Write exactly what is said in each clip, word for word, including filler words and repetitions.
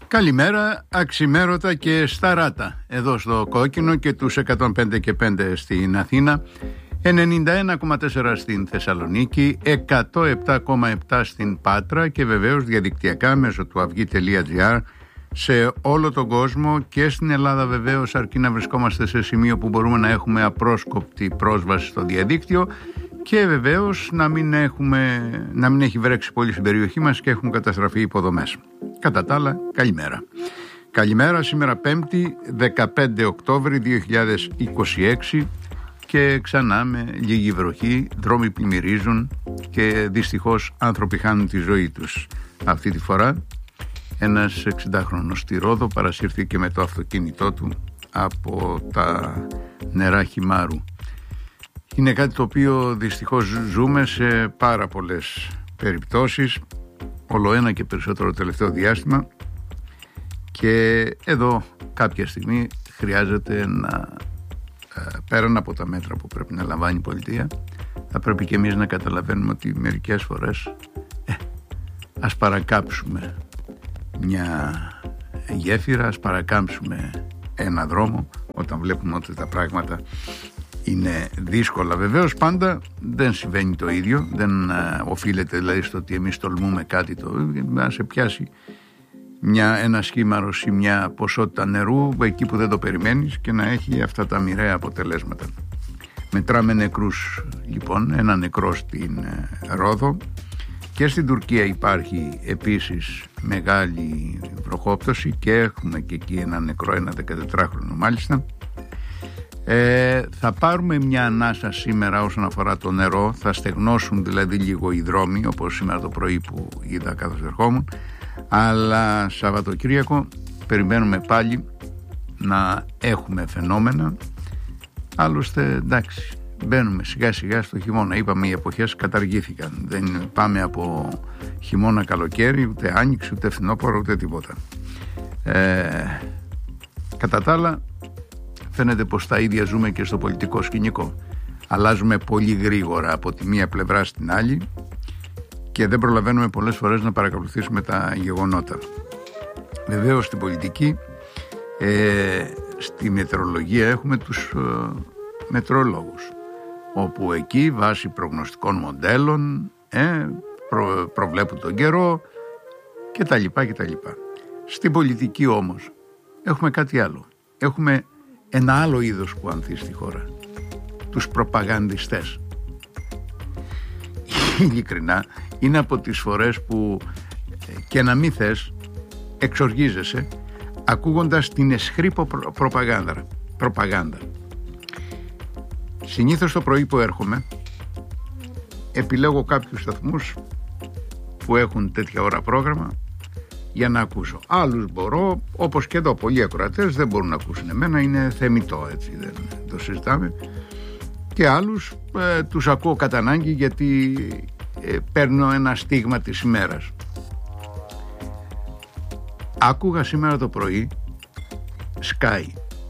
Καλημέρα, αξιμέρωτα και σταράτα εδώ στο Κόκκινο και τους εκατόν πέντε και πέντε στην Αθήνα, ενενήντα ένα κόμμα τέσσερα στην Θεσσαλονίκη, εκατόν επτά κόμμα επτά στην Πάτρα και βεβαίως διαδικτυακά μέσω του αυγή τελεία τζι άρ σε όλο τον κόσμο και στην Ελλάδα βεβαίως, αρκεί να βρισκόμαστε σε σημείο που μπορούμε να έχουμε απρόσκοπτη πρόσβαση στο διαδίκτυο και βεβαίως να μην, έχουμε, να μην έχει βρέξει πολύ στην περιοχή μας και έχουν καταστραφεί υποδομές. Κατά τα άλλα, καλημέρα. Καλημέρα, σήμερα Πέμπτη, δεκαπέντε Οκτώβρη δύο χιλιάδες είκοσι έξι και ξανά με λίγη βροχή, δρόμοι πλημμυρίζουν και δυστυχώς άνθρωποι χάνουν τη ζωή τους. Αυτή τη φορά ένας εξηντάχρονος στη Ρόδο παρασύρθηκε με το αυτοκίνητό του από τα νερά Χιμάρου. Είναι κάτι το οποίο δυστυχώς ζούμε σε πάρα πολλές περιπτώσεις, όλο ένα και περισσότερο τελευταίο διάστημα, και εδώ κάποια στιγμή χρειάζεται να, πέραν από τα μέτρα που πρέπει να λαμβάνει η πολιτεία, θα πρέπει και εμείς να καταλαβαίνουμε ότι μερικές φορές ε, ας παρακάψουμε μια γέφυρα, ας παρακάμψουμε ένα δρόμο όταν βλέπουμε ότι τα πράγματα είναι δύσκολα. Βεβαίως πάντα δεν συμβαίνει το ίδιο, δεν α, οφείλεται δηλαδή στο ότι εμείς τολμούμε κάτι, το να σε πιάσει μια, ένα σχήμαρος ή μια ποσότητα νερού εκεί που δεν το περιμένεις και να έχει αυτά τα μοιραία αποτελέσματα. Μετράμε νεκρούς λοιπόν, ένα νεκρό στην ε, Ρόδο, και στην Τουρκία υπάρχει επίσης μεγάλη βροχόπτωση και έχουμε και εκεί ένα νεκρό, ένα δεκατετράχρονο μάλιστα. Ε, θα πάρουμε μια ανάσα σήμερα όσον αφορά το νερό, θα στεγνώσουν δηλαδή λίγο οι δρόμοι, όπως σήμερα το πρωί που είδα καθώς ερχόμουν, αλλά Σαββατοκύριακο περιμένουμε πάλι να έχουμε φαινόμενα. Άλλωστε εντάξει, μπαίνουμε σιγά σιγά στο χειμώνα. Είπαμε οι εποχές καταργήθηκαν, δεν πάμε από χειμώνα καλοκαίρι, ούτε άνοιξη, ούτε φθινόπωρο, ούτε τίποτα. ε, κατά τα άλλα φαίνεται πως τα ίδια ζούμε και στο πολιτικό σκηνικό. Αλλάζουμε πολύ γρήγορα από τη μία πλευρά στην άλλη και δεν προλαβαίνουμε πολλές φορές να παρακολουθήσουμε τα γεγονότα. Βεβαίως στην πολιτική, ε, στη μετεωρολογία έχουμε τους ε, μετεωρολόγους, όπου εκεί βάσει προγνωστικών μοντέλων ε, προ, προβλέπουν τον καιρό και τα λοιπά και τα λοιπά. Στην πολιτική όμως έχουμε κάτι άλλο. Έχουμε ένα άλλο είδος που ανθεί στη χώρα, τους προπαγανδιστές. Ειλικρινά είναι από τις φορές που και να μην θες εξοργίζεσαι ακούγοντας την αισχρή προ- προπαγάνδα. προπαγάνδα. Συνήθως το πρωί που έρχομαι επιλέγω κάποιους σταθμούς που έχουν τέτοια ώρα πρόγραμμα για να ακούσω. Άλλους μπορώ, όπως και εδώ πολλοί ακροατές δεν μπορούν να ακούσουν εμένα, είναι θεμιτό, έτσι, δεν το συζητάμε, και άλλους ε, τους ακούω κατά ανάγκη γιατί ε, παίρνω ένα στίγμα της ημέρας. Άκουγα σήμερα το πρωί Sky.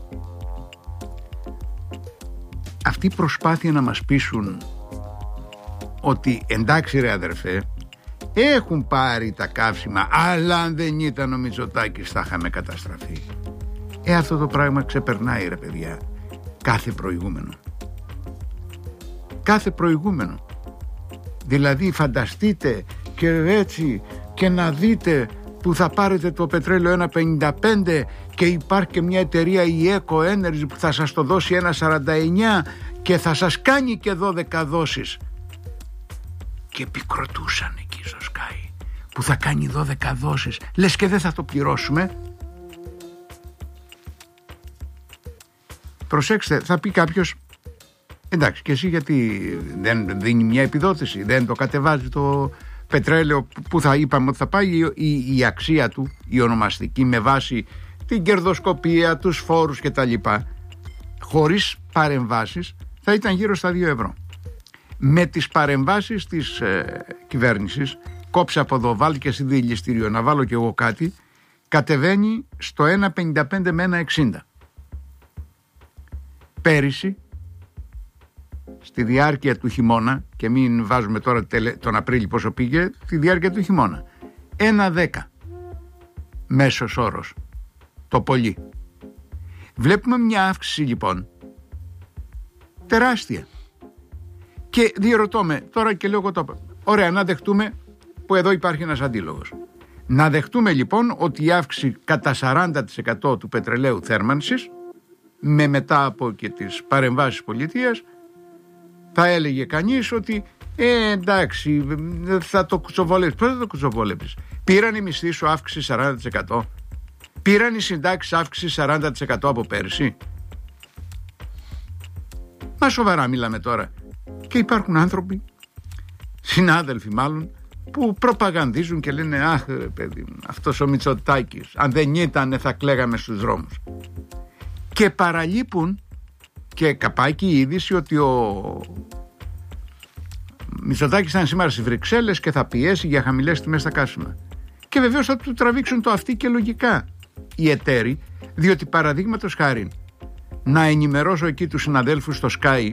Αυτή η προσπάθεια να μας πείσουν ότι εντάξει ρε αδερφέ, έχουν πάρει τα καύσιμα, αλλά αν δεν ήταν ο Μητσοτάκης θα είχαμε καταστραφεί. Ε, αυτό το πράγμα ξεπερνάει ρε παιδιά κάθε προηγούμενο. Κάθε προηγούμενο. Δηλαδή φανταστείτε και έτσι και να δείτε που θα πάρετε το πετρέλαιο ένα πενήντα πέντε και υπάρχει και μια εταιρεία, η Eco Energy, που θα σας το δώσει ένα σαράντα εννιά και θα σας κάνει και δώδεκα δόσεις. Και επικροτούσαν εκεί στο Sky που θα κάνει δώδεκα δόσεις. Λες και δεν θα το πληρώσουμε. Προσέξτε, θα πει κάποιος, εντάξει, και εσύ γιατί δεν δίνει μια επιδότηση, δεν το κατεβάζει το πετρέλαιο που θα είπαμε ότι θα πάει η, η αξία του, η ονομαστική, με βάση την κερδοσκοπία, τους φόρους κτλ. Χωρίς παρεμβάσεις θα ήταν γύρω στα δύο ευρώ. Με τις παρεμβάσεις της ε, κυβέρνησης, κόψε από εδώ, βάλει και εσύ διελιστήριο, να βάλω και εγώ κάτι, κατεβαίνει στο ένα πενήντα πέντε με ένα εξήντα. Πέρυσι, στη διάρκεια του χειμώνα, και μην βάζουμε τώρα τον Απρίλιο πόσο πήγε, τη διάρκεια του χειμώνα, ένα δέκα. μέσος όρος, το πολύ. Βλέπουμε μια αύξηση λοιπόν τεράστια. Και διερωτώ με, τώρα και λέω εγώ το είπα. Ωραία, να δεχτούμε, που εδώ υπάρχει ένας αντίλογος. Να δεχτούμε λοιπόν ότι η αύξηση κατά σαράντα τοις εκατό του πετρελαίου θέρμανσης, με μετά από και τις παρεμβάσεις πολιτείας, θα έλεγε κανείς ότι ε, εντάξει, θα το κουτσοβολέψεις. Πώς θα το κουτσοβολέψεις? Πήραν οι μισθοί σου αύξηση σαράντα τοις εκατό. Πήραν οι συντάξεις αύξηση σαράντα τοις εκατό από πέρυσι. Μα σοβαρά μιλάμε τώρα. Και υπάρχουν άνθρωποι, συνάδελφοι μάλλον, που προπαγανδίζουν και λένε αχ παιδί μου, αυτός ο Μητσοτάκης, αν δεν ήταν θα κλαίγαμε στους δρόμους. Και παραλείπουν και καπάκι η είδηση ότι ο Μητσοτάκης ήταν σήμερα στις Βρυξέλλες και θα πιέσει για χαμηλές τιμές στα καύσιμα. Και βεβαίως θα του τραβήξουν το αυτί και λογικά οι εταίροι, διότι παραδείγματος χάρη να ενημερώσω εκεί τους συναδέλφους στο Sky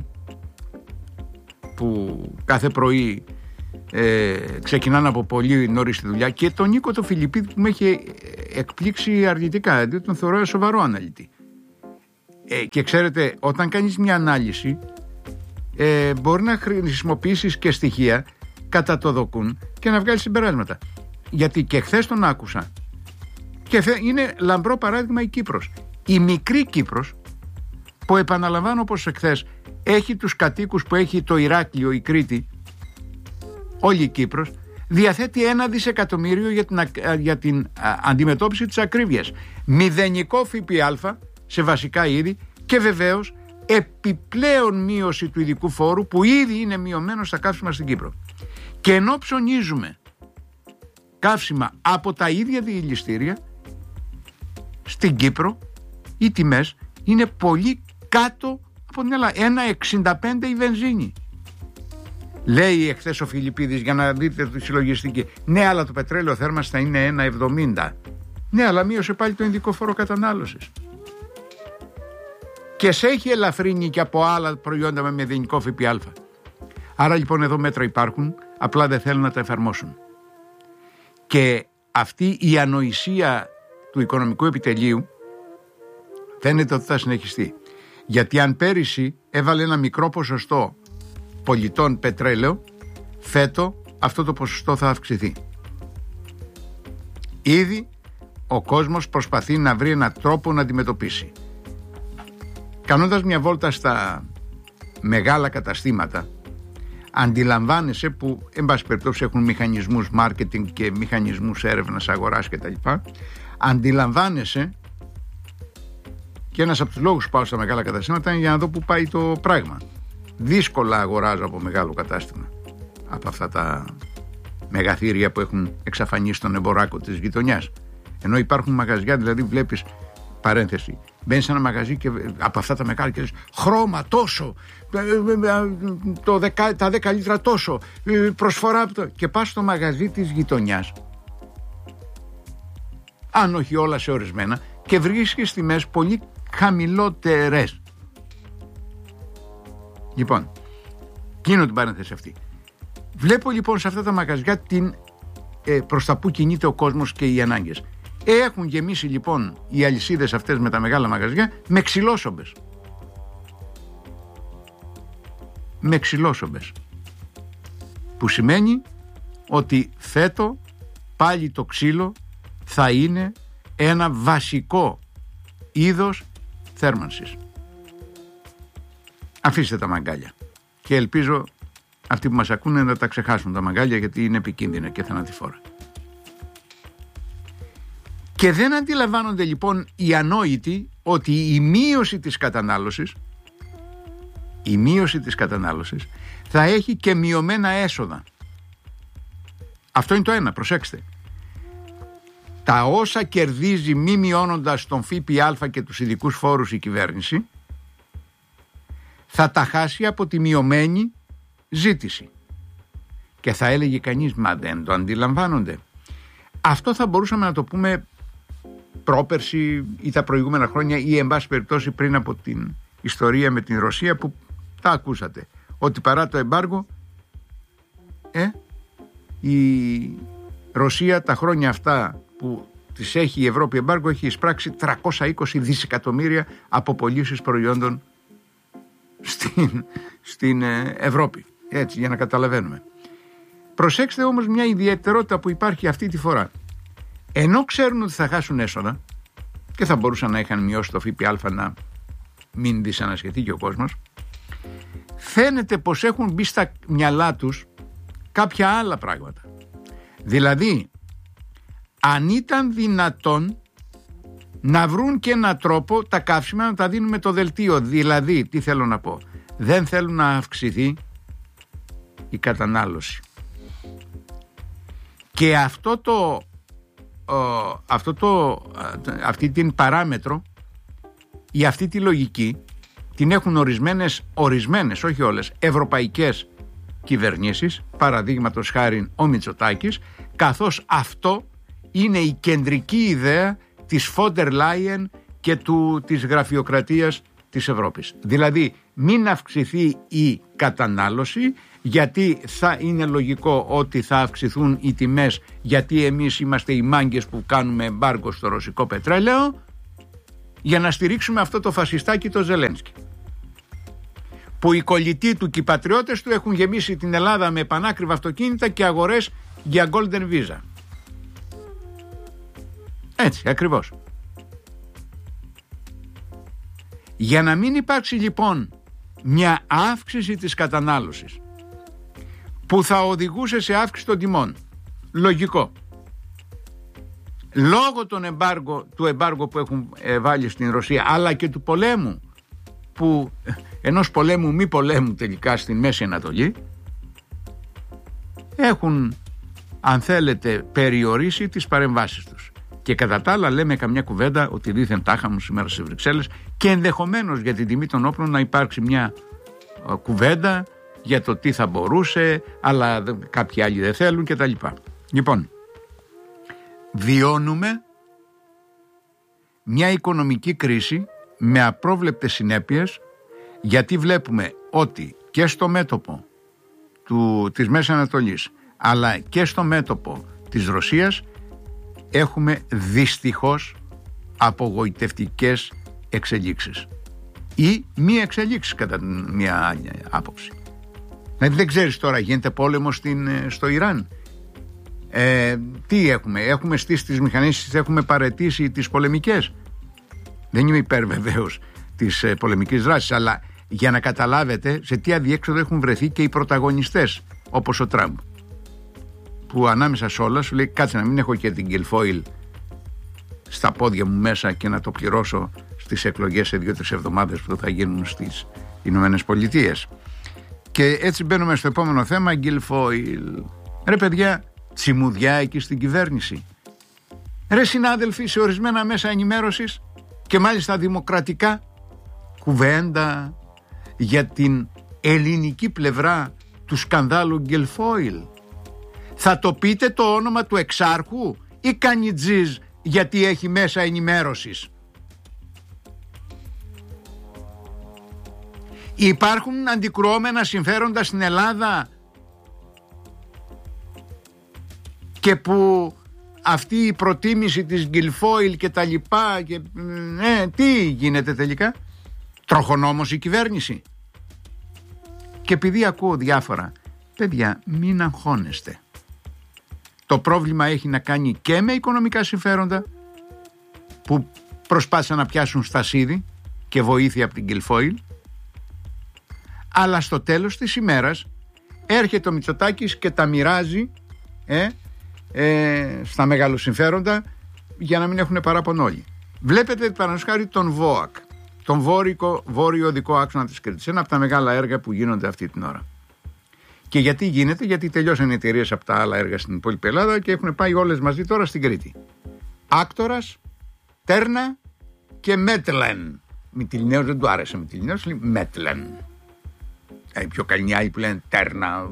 που κάθε πρωί ε, ξεκινάνε από πολύ νωρίς τη δουλειά, και τον Νίκο το Φιλιππίδη που με έχει εκπλήξει αρνητικά, διότι τον θεωρώ σοβαρό αναλυτή. Ε, και ξέρετε, όταν κάνεις μια ανάλυση ε, μπορεί να χρησιμοποιήσεις και στοιχεία κατά το δοκούν και να βγάλεις συμπεράσματα. Γιατί και χθες τον άκουσα και είναι λαμπρό παράδειγμα η Κύπρος. Η μικρή Κύπρος, που επαναλαμβάνω όπως εχθές έχει τους κατοίκους που έχει το Ηράκλειο, η Κρήτη, όλη η Κύπρος, διαθέτει ένα δισεκατομμύριο για την, για την α, αντιμετώπιση της ακρίβειας. Μηδενικό ΦΠΑ σε βασικά είδη και βεβαίως επιπλέον μείωση του ειδικού φόρου που ήδη είναι μειωμένο στα καύσιμα στην Κύπρο. Και ενώ ψωνίζουμε καύσιμα από τα ίδια διελιστήρια, στην Κύπρο οι τιμές είναι πολύ κάτω από την Ελλάδα. ένα εξήντα πέντε η βενζίνη. Λέει εχθές ο Φιλιππίδης, για να δείτε τη συλλογιστική, ναι αλλά το πετρέλαιο θέρμανσης θα είναι ένα εβδομήντα. Ναι αλλά μείωσε πάλι το ειδικό φόρο κατανάλωσης. Και σε έχει ελαφρύνει και από άλλα προϊόντα με μηδενικό ΦΠΑ. Άρα λοιπόν εδώ μέτρα υπάρχουν, απλά δεν θέλουν να τα εφαρμόσουν. Και αυτή η ανοησία του οικονομικού επιτελείου φαίνεται ότι θα συνεχιστεί. Γιατί αν πέρυσι έβαλε ένα μικρό ποσοστό πολιτών πετρέλαιο, φέτο αυτό το ποσοστό θα αυξηθεί. Ήδη ο κόσμος προσπαθεί να βρει έναν τρόπο να αντιμετωπίσει. Κάνοντας μια βόλτα στα μεγάλα καταστήματα, αντιλαμβάνεσαι, που εν πάση περιπτώσει έχουν μηχανισμούς marketing και μηχανισμούς έρευνας αγοράς κτλ. Αντιλαμβάνεσαι, και ένας από τους λόγους που πάω στα μεγάλα καταστήματα είναι για να δω που πάει το πράγμα. Δύσκολα αγοράζω από μεγάλο κατάστημα, από αυτά τα μεγαθύρια που έχουν εξαφανίσει τον εμποράκο της γειτονιάς. Ενώ υπάρχουν μαγαζιά, δηλαδή βλέπεις, παρένθεση, μπαίνεις σε ένα μαγαζί και από αυτά τα μεγάλα και λες χρώμα τόσο, το δεκα, τα δέκα λίτρα τόσο, προσφορά από το... και πας στο μαγαζί της γειτονιάς, αν όχι όλα σε ορισμένα, και βρίσκεις τιμές πολύ χαμηλότερες. Λοιπόν, κλείνω την παρένθεση αυτή. Βλέπω λοιπόν σε αυτά τα μαγαζιά την, ε, προς τα που κινείται ο κόσμος και οι ανάγκες. Έχουν γεμίσει λοιπόν οι αλυσίδες αυτές με τα μεγάλα μαγαζιά με ξυλόσομπες. Με ξυλόσομπες. Που σημαίνει ότι φέτο πάλι το ξύλο θα είναι ένα βασικό είδος θέρμανσης. Αφήστε τα μαγκάλια. Και ελπίζω αυτοί που μας ακούνε να τα ξεχάσουν τα μαγκάλια, γιατί είναι επικίνδυνα και θανατηφόρα. Και δεν αντιλαμβάνονται λοιπόν οι ανόητοι ότι η μείωση της κατανάλωσης η μείωση της κατανάλωσης θα έχει και μειωμένα έσοδα. Αυτό είναι το ένα, προσέξτε. Τα όσα κερδίζει μη μειώνοντας τον ΦΠΑ και τους ειδικούς φόρους η κυβέρνηση, θα τα χάσει από τη μειωμένη ζήτηση. Και θα έλεγε κανείς, μα δεν το αντιλαμβάνονται. Αυτό θα μπορούσαμε να το πούμε πρόπερση ή τα προηγούμενα χρόνια, ή εν πάση περιπτώσει πριν από την ιστορία με την Ρωσία, που τα ακούσατε. Ότι παρά το εμπάργο ε, η Ρωσία τα χρόνια αυτά που τις έχει η Ευρώπη εμπάργκο, έχει εισπράξει τριακόσια είκοσι δισεκατομμύρια από πωλήσεις προϊόντων στην, στην Ευρώπη. Έτσι, για να καταλαβαίνουμε. Προσέξτε όμως μια ιδιαιτερότητα που υπάρχει αυτή τη φορά. Ενώ ξέρουν ότι θα χάσουν έσοδα και θα μπορούσαν να είχαν μειώσει το ΦΠΑ να μην δυσανασχεθεί και ο κόσμος, φαίνεται πως έχουν μπει στα μυαλά τους κάποια άλλα πράγματα. Δηλαδή, αν ήταν δυνατόν να βρουν και έναν τρόπο τα καύσιμα να τα δίνουν με το δελτίο. Δηλαδή, τι θέλω να πω, δεν θέλουν να αυξηθεί η κατανάλωση. Και αυτό το, ο, αυτό το, αυτή την παράμετρο ή αυτή τη λογική την έχουν ορισμένες, ορισμένες, όχι όλες, ευρωπαϊκές κυβερνήσεις, παραδείγματος χάριν ο Μητσοτάκης, καθώς αυτό είναι η κεντρική ιδέα της Φόντερ Λάιεν και του, της γραφειοκρατίας της Ευρώπης. Δηλαδή, μην αυξηθεί η κατανάλωση, γιατί θα είναι λογικό ότι θα αυξηθούν οι τιμές, γιατί εμείς είμαστε οι μάγκες που κάνουμε εμπάργκο στο ρωσικό πετρέλαιο, για να στηρίξουμε αυτό το φασιστάκι το Ζελένσκι, που οι κολλητοί του και οι πατριώτες του έχουν γεμίσει την Ελλάδα με πανάκριβα αυτοκίνητα και αγορές για Golden Visa. Έτσι ακριβώς. Για να μην υπάρξει λοιπόν μια αύξηση της κατανάλωσης που θα οδηγούσε σε αύξηση των τιμών, λογικό, λόγω των εμπάργο, του εμπάργου που έχουν βάλει στην Ρωσία, αλλά και του πολέμου, που ενός πολέμου μη πολέμου τελικά στην Μέση Ανατολή, έχουν, αν θέλετε, περιορίσει τις παρεμβάσεις τους. Και κατά τα άλλα λέμε καμιά κουβέντα ότι δήθεν τάχα μου σήμερα στις Βρυξέλλες, και ενδεχομένως για την τιμή των όπλων να υπάρξει μια κουβέντα για το τι θα μπορούσε, αλλά κάποιοι άλλοι δεν θέλουν κτλ. Λοιπόν, βιώνουμε μια οικονομική κρίση με απρόβλεπτες συνέπειες, γιατί βλέπουμε ότι και στο μέτωπο του, της Μέσης Ανατολής, αλλά και στο μέτωπο της Ρωσίας έχουμε δυστυχώς απογοητευτικές εξελίξεις ή μη εξελίξεις κατά μια άλλη άποψη. Δηλαδή δεν ξέρεις τώρα, γίνεται πόλεμο στην, στο Ιράν. Ε, τι έχουμε, έχουμε στήσει τις μηχανές, έχουμε παραιτήσει τις πολεμικές. Δεν είμαι υπέρ βεβαίως της ε, πολεμικής δράσης, αλλά για να καταλάβετε σε τι αδιέξοδο έχουν βρεθεί και οι πρωταγωνιστές, όπως ο Τραμπ, που ανάμεσα σε όλα σου λέει κάτσε να μην έχω και την Guilfoyle στα πόδια μου μέσα και να το πληρώσω στις εκλογές σε δύο-τρεις εβδομάδες που θα γίνουν στις Ηνωμένες Πολιτείες. Και έτσι μπαίνουμε στο επόμενο θέμα, Guilfoyle. Ρε παιδιά, τσιμουδιά εκεί στην κυβέρνηση. Ρε συνάδελφοι, σε ορισμένα μέσα ενημέρωσης και μάλιστα δημοκρατικά, κουβέντα για την ελληνική πλευρά του σκανδάλου Guilfoyle. Θα το πείτε το όνομα του εξάρχου ή κάνει τζιζ γιατί έχει μέσα ενημέρωσης? Υπάρχουν αντικρουόμενα συμφέροντα στην Ελλάδα και που αυτή η προτίμηση της Guilfoyle και τα λοιπά και, ε, τι γίνεται τελικά? Τροχονόμος η κυβέρνηση. Και επειδή ακούω διάφορα, παιδιά, μην αγχώνεστε. Το πρόβλημα έχει να κάνει και με οικονομικά συμφέροντα που προσπάθησαν να πιάσουν στασίδι και βοήθεια από την Guilfoyle, αλλά στο τέλος της ημέρας έρχεται ο Μητσοτάκης και τα μοιράζει ε, ε, στα μεγάλο συμφέροντα για να μην έχουν παράπονο όλοι. Βλέπετε παραδείγματος χάρη τον ΒΟΑΚ, τον βόρειο, βόρειο οδικό άξονα της Κρήτης, ένα από τα μεγάλα έργα που γίνονται αυτή την ώρα. Και γιατί γίνεται? Γιατί τελειώσαν οι εταιρείες από τα άλλα έργα στην υπόλοιπη Ελλάδα και έχουν πάει όλες μαζί τώρα στην Κρήτη. Άκτορας, Τέρνα και Μέτλεν. Μυτιληναίος δεν του άρεσε Μυτιληναίος, λέει Μέτλεν. Οι πιο καλοί άλλοι που λένε Τέρνα,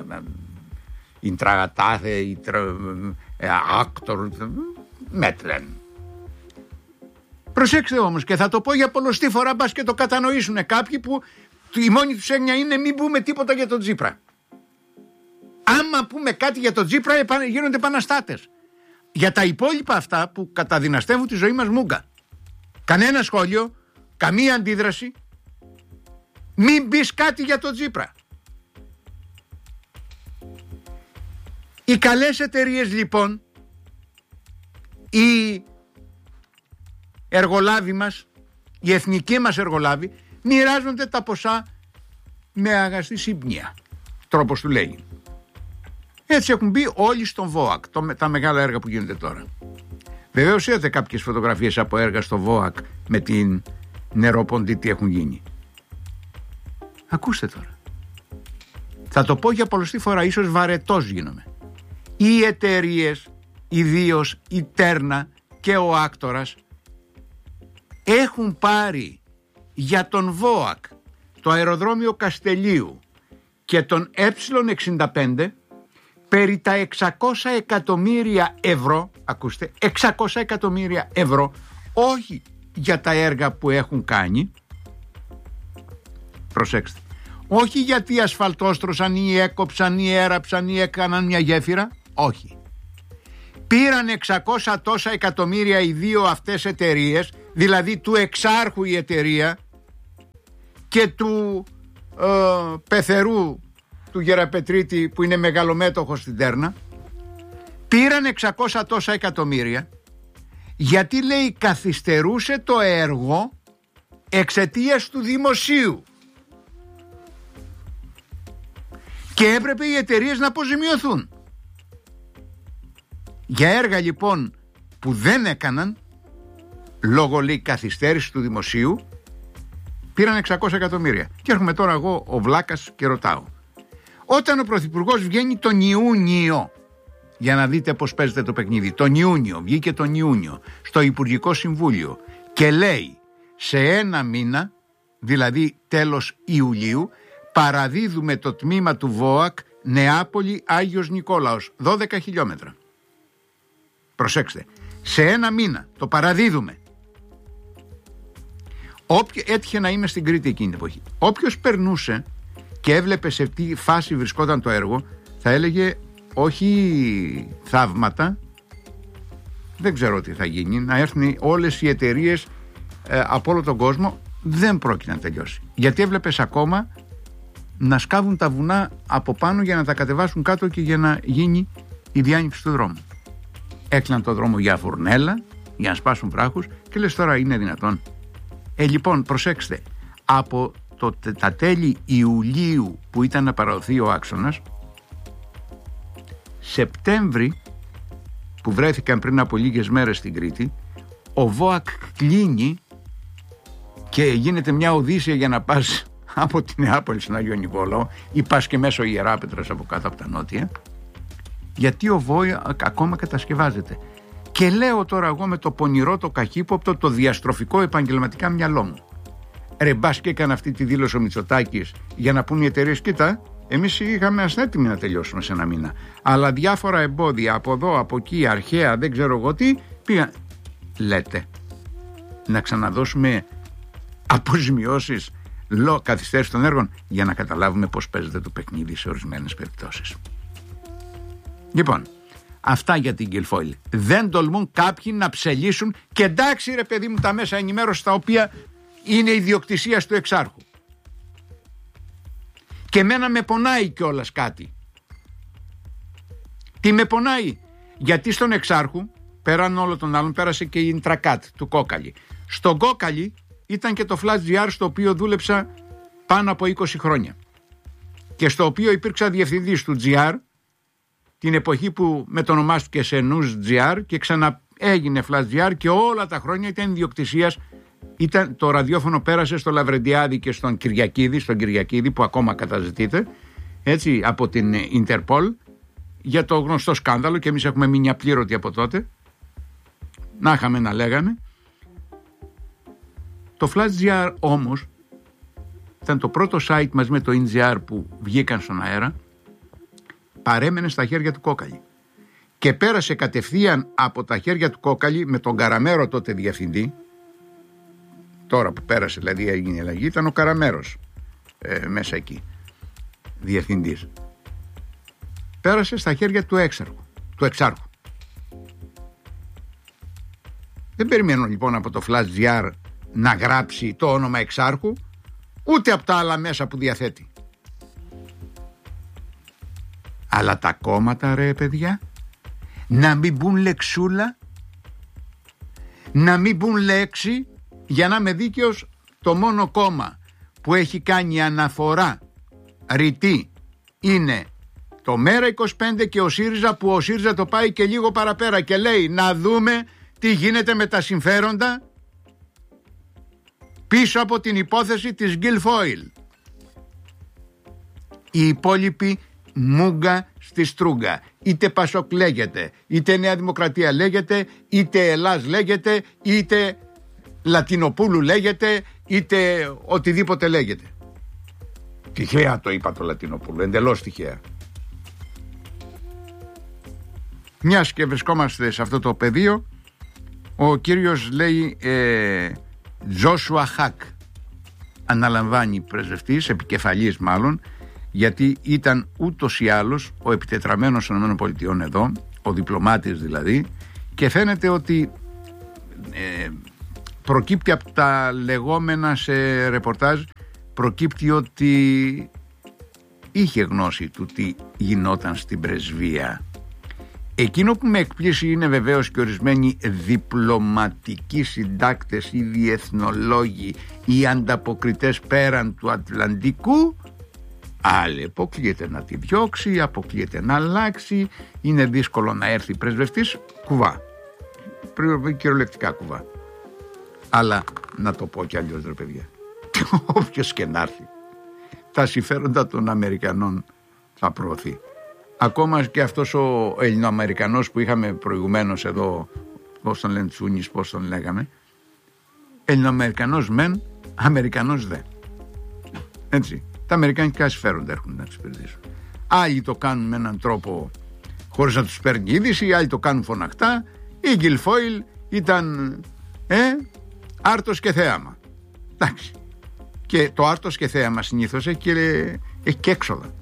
Ιντραγατάθε, Άκτορ, Μέτλεν. Προσέξτε όμως, και θα το πω για πολλωστή φορά, μπας και το κατανοήσουν κάποιοι που η μόνη τους έννοια είναι μην πούμε τίποτα για τον Τσίπρα. Άμα πούμε κάτι για τον Τσίπρα γίνονται επαναστάτες. για τα υπόλοιπα αυτά που καταδυναστεύουν τη ζωή μας μούγκα. Κανένα σχόλιο, καμία αντίδραση. Μην πεις κάτι για το Τσίπρα. Οι καλές εταιρείες λοιπόν, οι εργολάβοι μας, οι εθνικοί μας εργολάβοι, μοιράζονται τα ποσά με αγαστή σύμπνοια, τρόπος του λέγει. Έτσι έχουν μπει όλοι στον ΒΟΑΚ, το, τα μεγάλα έργα που γίνονται τώρα. Βεβαίως είδατε κάποιες φωτογραφίες από έργα στο ΒΟΑΚ με την νερόποντη τι έχουν γίνει. Ακούστε τώρα. Θα το πω για πολλωστή φορά, ίσως βαρετός γίνομαι. Οι εταιρείες, ιδίως η Τέρνα και ο Άκτορας, έχουν πάρει για τον ΒΟΑΚ, το αεροδρόμιο Καστελίου και τον Ε εξήντα πέντε περί τα εξακόσια εκατομμύρια ευρώ, ακούστε, εξακόσια εκατομμύρια ευρώ, όχι για τα έργα που έχουν κάνει, προσέξτε, όχι γιατί ασφαλτόστρωσαν ή έκοψαν ή έραψαν ή έκαναν μια γέφυρα, όχι. Πήραν εξακόσια τόσα εκατομμύρια οι δύο αυτές εταιρείες, δηλαδή του εξάρχου η εταιρεία και του ε, πεθερού του Γεραπετρίτη που είναι μεγαλομέτωχος στην Τέρνα, πήραν εξακόσια τόσα εκατομμύρια γιατί, λέει, καθυστερούσε το έργο εξαιτίας του δημοσίου και έπρεπε οι εταιρείες να αποζημιωθούν. Για έργα λοιπόν που δεν έκαναν λόγω, λέει, καθυστέρηση του δημοσίου, πήραν εξακόσια εκατομμύρια. Και έρχομαι τώρα εγώ ο Βλάκας και ρωτάω, όταν ο Πρωθυπουργός βγαίνει τον Ιούνιο, για να δείτε πως παίζεται το παιχνίδι, τον Ιούνιο, βγήκε τον Ιούνιο στο Υπουργικό Συμβούλιο και λέει σε ένα μήνα, δηλαδή τέλος Ιουλίου, παραδίδουμε το τμήμα του ΒΟΑΚ Νεάπολη Άγιος Νικόλαος, δώδεκα χιλιόμετρα. Προσέξτε, σε ένα μήνα το παραδίδουμε. Όποιο, έτυχε να είμαι στην Κρήτη εκείνη την εποχή. Όποιος περνούσε και έβλεπε σε τι φάση βρισκόταν το έργο, θα έλεγε όχι θαύματα, δεν ξέρω τι θα γίνει, να έρθουν όλες οι εταιρείες ε, από όλο τον κόσμο, δεν πρόκειται να τελειώσει. Γιατί έβλεπες ακόμα να σκάβουν τα βουνά από πάνω για να τα κατεβάσουν κάτω και για να γίνει η διάνοιξη του δρόμου. Έκλειναν το δρόμο για φουρνέλα, για να σπάσουν βράχους και λες τώρα είναι δυνατόν. Ε, λοιπόν, προσέξτε, από το, τα τέλη Ιουλίου που ήταν να παραδοθεί ο άξονας, Σεπτέμβρη που βρέθηκαν πριν από λίγες μέρες στην Κρήτη, ο ΒΟΑΚ κλείνει και γίνεται μια οδύσσια για να πας από την Νεάπολη στον Άγιο Νικόλαο ή πας και μέσω Ιεράπετρας από κάτω από τα νότια, γιατί ο ΒΟΑΚ ακόμα κατασκευάζεται. Και λέω τώρα εγώ με το πονηρό, το καχύποπτο, το διαστροφικό επαγγελματικά μυαλό μου, ρε μπας και έκανε αυτή τη δήλωση ο Μητσοτάκης για να πούν οι εταιρείες, κοίτα, εμείς είχαμε έτοιμοι να τελειώσουμε σε ένα μήνα, αλλά διάφορα εμπόδια από εδώ, από εκεί, αρχαία, δεν ξέρω εγώ τι, πήγαν. Λέτε να ξαναδώσουμε αποζημιώσεις λόγω καθυστέρηση των έργων, για να καταλάβουμε πώς παίζεται το παιχνίδι σε ορισμένες περιπτώσεις. Λοιπόν, αυτά για την Κιλφόιλ. Δεν τολμούν κάποιοι να ψελίσουν, και εντάξει ρε παιδί μου, τα μέσα ενημέρωση τα οποία είναι ιδιοκτησία του εξάρχου. Και εμένα με πονάει κιόλας κάτι. Τι με πονάει? Γιατί στον εξάρχου, πέραν όλων των άλλων, πέρασε και η Ιντρακάτ του Κόκαλη. Στον Κόκαλη ήταν και το Flash τζι αρ, στο οποίο δούλεψα πάνω από είκοσι χρόνια και στο οποίο υπήρξα διευθυντής του τζι αρ την εποχή που μετονομάστηκε σε News τζι αρ και ξανά έγινε Flash τζι αρ, και όλα τα χρόνια ήταν ιδιοκτησίας. Ήταν, το ραδιόφωνο πέρασε στο Λαβρεντιάδη και στον Κυριακίδη, στον Κυριακίδη που ακόμα καταζητείται, έτσι, από την Ιντερπολ για το γνωστό σκάνδαλο, και εμείς έχουμε μείνει απλήρωτοι από τότε. Να είχαμε να λέγαμε. Το Flash τζι αρ όμως ήταν το πρώτο site μαζί με το ιν τζι αρ που βγήκαν στον αέρα, παρέμενε στα χέρια του Κόκαλη και πέρασε κατευθείαν από τα χέρια του Κόκαλη με τον Καραμέρο τότε διευθυντή. Τώρα που πέρασε δηλαδή έγινε η αλλαγή, ήταν ο Καραμέρος ε, μέσα εκεί διευθυντής. Πέρασε στα χέρια του έξαρχου, του εξάρχου. Δεν περιμένω λοιπόν από το Flash.gr να γράψει το όνομα εξάρχου, ούτε από τα άλλα μέσα που διαθέτει. Αλλά τα κόμματα, ρε παιδιά, να μην μπουν λεξούλα, να μην μπουν λέξη. Για να είμαι δίκαιος, το μόνο κόμμα που έχει κάνει αναφορά ρητή είναι το Μέρα είκοσι πέντε και ο ΣΥΡΙΖΑ, που ο ΣΥΡΙΖΑ το πάει και λίγο παραπέρα και λέει να δούμε τι γίνεται με τα συμφέροντα πίσω από την υπόθεση της Guilfoyle. Οι υπόλοιποι μούγκα στη στρούγκα. Είτε Πασόκ λέγεται, είτε Νέα Δημοκρατία λέγεται, είτε Ελλάς λέγεται, είτε Λατινοπούλου λέγεται, είτε οτιδήποτε λέγεται. Τυχαία το είπα το Λατινοπούλου, εντελώς τυχαία. Μιας και βρισκόμαστε σε αυτό το πεδίο, ο κύριος λέει ε, Τζόσουα Χακ αναλαμβάνει πρεσβευτής, επικεφαλής μάλλον, γιατί ήταν ούτως ή άλλως ο επιτετραμένος των ΗΠΑ εδώ, ο διπλωμάτης δηλαδή, και φαίνεται ότι ε, προκύπτει από τα λεγόμενα σε ρεπορτάζ, προκύπτει ότι είχε γνώση του τι γινόταν στην πρεσβεία. Εκείνο που με εκπλήσει είναι βεβαίως και ορισμένοι διπλωματικοί συντάκτες ή διεθνολόγοι ή ανταποκριτές πέραν του Ατλαντικού. Άλλοι αποκλείεται να τη διώξει, αποκλείεται να αλλάξει, είναι δύσκολο να έρθει πρεσβευτής, κουβά, κυριολεκτικά κουβά. Αλλά να το πω κι αλλιώς, ρε παιδιά, όποιος και να έρθει, τα συμφέροντα των Αμερικανών θα προωθεί. Ακόμα και αυτός ο Ελληνοαμερικανός που είχαμε προηγουμένως εδώ, πώς τον λένε, Τσούνης, πώς τον λέγαμε, Ελληνοαμερικανός μεν, Αμερικανός δε. Έτσι, τα αμερικανικά συμφέροντα έρχονται να εξυπηρετήσουν. Άλλοι το κάνουν με έναν τρόπο χωρίς να τους παίρνει είδηση, άλλοι το κάνουν φωναχτά. Η Guilfoyle ήταν ε, άρτος και θέαμα. Εντάξει. Και το άρτος και θέαμα συνήθως έχει και, έχει και έξοδα.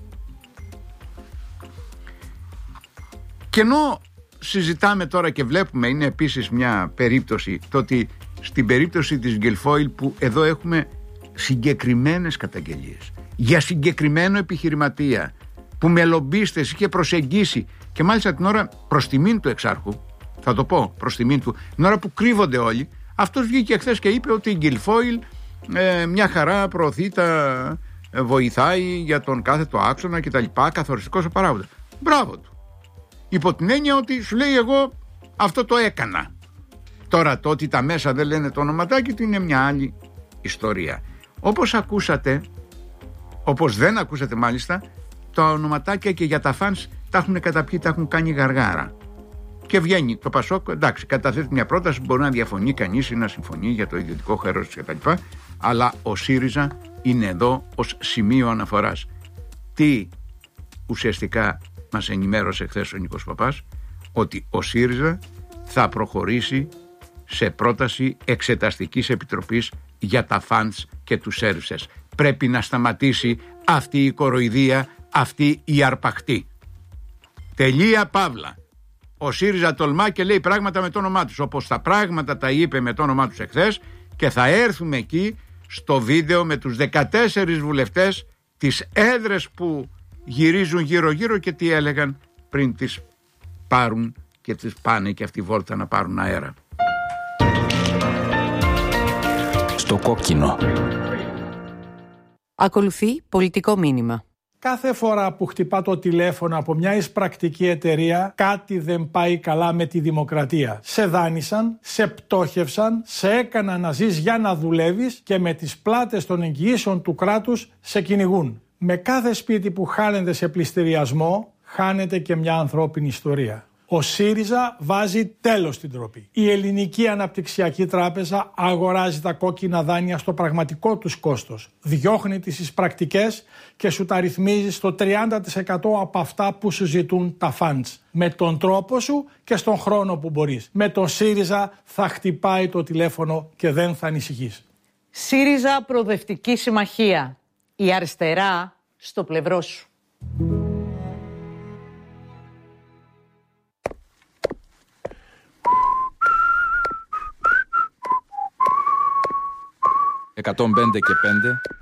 Και ενώ συζητάμε τώρα και βλέπουμε, είναι επίσης μια περίπτωση, το ότι στην περίπτωση της Guilfoyle, που εδώ έχουμε συγκεκριμένες καταγγελίες για συγκεκριμένο επιχειρηματία που με λομπίστες είχε προσεγγίσει, και μάλιστα την ώρα προς τιμήν του εξάρχου, θα το πω προς τιμήν του, την ώρα που κρύβονται όλοι, αυτός βγήκε χθες και είπε ότι η Guilfoyle ε, μια χαρά προωθεί τα, ε, βοηθάει για τον κάθετο άξονα και τα λοιπά, καθοριστικός ο παράγοντας. Μπράβο του. Υπό την έννοια ότι σου λέει εγώ αυτό το έκανα. Τώρα το ότι τα μέσα δεν λένε το ονοματάκι του είναι μια άλλη ιστορία. Όπως ακούσατε, όπως δεν ακούσατε μάλιστα, τα ονοματάκια και για τα φανς τα έχουν καταπιεί, τα έχουν κάνει γαργάρα. Και βγαίνει το Πασόκ, εντάξει, καταθέτει μια πρόταση, μπορεί να διαφωνεί κανείς ή να συμφωνεί για το ιδιωτικό χέρος κτλ. Αλλά ο ΣΥΡΙΖΑ είναι εδώ ως σημείο αναφοράς. Τι ουσιαστικά μας ενημέρωσε χθες ο Νίκος Παπάς? Ότι ο ΣΥΡΙΖΑ θα προχωρήσει σε πρόταση εξεταστικής επιτροπής για τα φαντς και τους σέρβισες. Πρέπει να σταματήσει αυτή η κοροϊδία, αυτή η αρπαχτή. Τελεία παύλα. Ο ΣΥΡΙΖΑ τολμά και λέει πράγματα με το όνομά τους, όπως τα πράγματα τα είπε με το όνομά τους εχθές, και θα έρθουμε εκεί στο βίντεο με τους δεκατέσσερις βουλευτές, τις έδρες που γυρίζουν γύρω γύρω και τι έλεγαν πριν τις πάρουν και τις πάνε και αυτή βόλτα να πάρουν αέρα. Στο κόκκινο. Ακολουθεί πολιτικό μήνυμα. Κάθε φορά που χτυπά το τηλέφωνο από μια εισπρακτική εταιρεία, κάτι δεν πάει καλά με τη δημοκρατία. Σε δάνεισαν, σε πτώχευσαν, σε έκαναν να ζεις για να δουλεύεις και με τις πλάτες των εγγυήσεων του κράτους σε κυνηγούν. Με κάθε σπίτι που χάνεται σε πληστηριασμό, χάνεται και μια ανθρώπινη ιστορία. Ο ΣΥΡΙΖΑ βάζει τέλος στην ντροπή. Η Ελληνική Αναπτυξιακή Τράπεζα αγοράζει τα κόκκινα δάνεια στο πραγματικό τους κόστος. Διώχνει τις εισπρακτικές και σου τα ρυθμίζει στο τριάντα τοις εκατό από αυτά που σου ζητούν τα funds. Με τον τρόπο σου και στον χρόνο που μπορείς. Με τον ΣΥΡΙΖΑ θα χτυπάει το τηλέφωνο και δεν θα ανησυχείς. ΣΥΡΙΖΑ Προοδευτική Συμμαχία. Η αριστερά στο πλευρό σου. εκατόν πέντε και πέντε